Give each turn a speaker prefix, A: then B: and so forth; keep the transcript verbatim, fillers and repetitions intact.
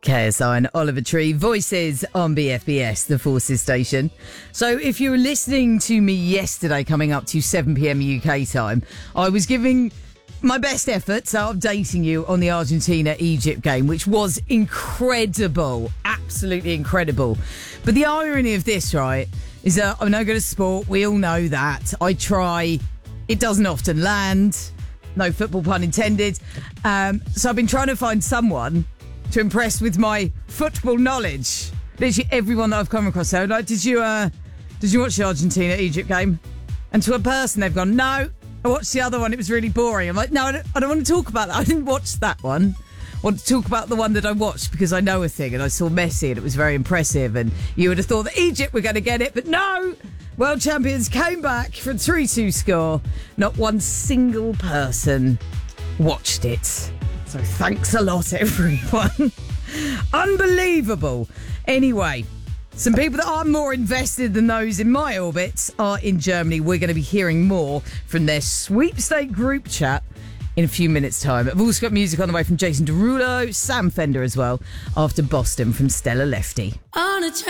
A: K S I and Oliver Tree, voices on B F B S, the Forces station. So if you were listening to me yesterday coming up to seven p.m. U K time, I was giving my best efforts at updating you on the Argentina-Egypt game, which was incredible, absolutely incredible. But the irony of this, right, is that I'm no good at sport. We all know that. I try. It doesn't often land. No football pun intended. Um, so I've been trying to find someone to impress with my football knowledge. Literally everyone that I've come across. So like, did you uh, did you watch the Argentina-Egypt game? And to a person, they've gone, no. I watched the other one. It was really boring. I'm like, no, I don't, I don't want to talk about that. I didn't watch that one. I want to talk about the one that I watched because I know a thing and I saw Messi and it was very impressive and you would have thought that Egypt were going to get it, but no! World champions came back for a three two score. Not one single person watched it. So thanks a lot, everyone. Unbelievable. Anyway, some people that are more invested than those in my orbit are in Germany. We're going to be hearing more from their sweepstake group chat in a few minutes' time. I've also got music on the way from Jason Derulo, Sam Fender as well, after Boston from Stella Lefty.
B: On a